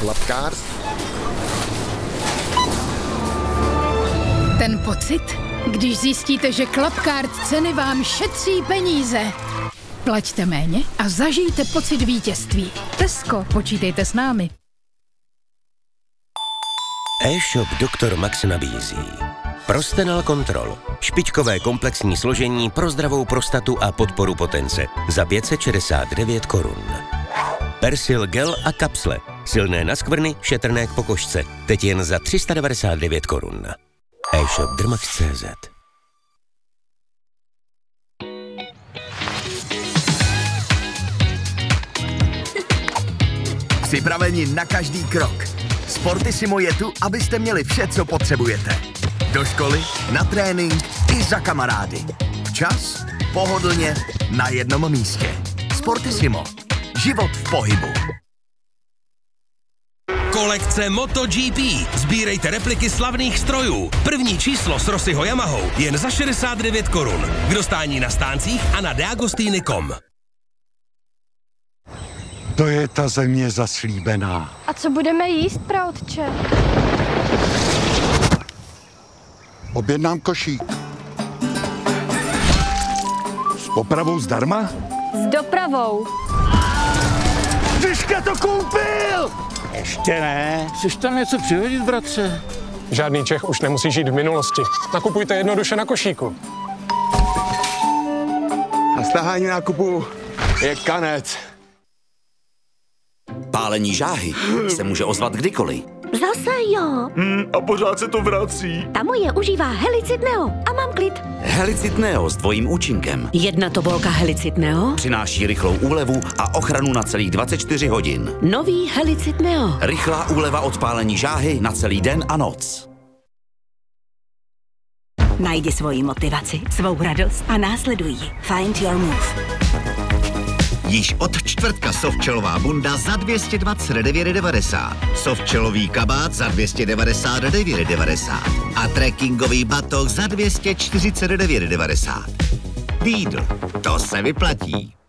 Klapkárt. Ten pocit, když zjistíte, že Klapkárt ceny vám šetří peníze. Plaťte méně a zažijte pocit vítězství. Tesco, počítejte s námi. E-shop Dr. Max nabízí Prostenal Control. Špičkové komplexní složení pro zdravou prostatu a podporu potence za 569 korun. Persil gel a kapsle. Silné na skvrny, šetrné k pokožce. Teď jen za 399 korun. E-shop Drmax.cz. Připraveni na každý krok. Sportissimo je tu, abyste měli vše, co potřebujete. Do školy, na trénink i za kamarády. Včas, pohodlně, na jednom místě. Sportissimo. Život v pohybu. Kolekce MotoGP. Sbírejte repliky slavných strojů. První číslo s Rossiho Yamahou jen za 69 korun. K dostání na stáncích a na deagostiny.com. To je ta země zaslíbená. A co budeme jíst, praotče? Objednám košík. S popravou zdarma? S dopravou. Tyška to koupil! Ještě ne. Chceš tam něco přihodit, bratře? Žádný Čech už nemusí žít v minulosti. Nakupujte jednoduše na košíku. A stahání nákupu je kanec. Pálení žáhy se může ozvat kdykoliv. Zase jo. A pořád se to vrací. Ta moje užívá Helicid Neo a mám klid. Helicid Neo s dvojím účinkem. Jedna tobolka Helicid Neo Přináší rychlou úlevu a ochranu na celých 24 hodin. Nový Helicid Neo. Rychlá úleva od pálení žáhy na celý den a noc. Najdi svoji motivaci, svou radost a následuj ji. Find your move. Již od čtvrtka softčelová bunda za 229,90. Softčelový kabát za 299,90. A trekkingový batoh za 249,90. Lidl, to se vyplatí.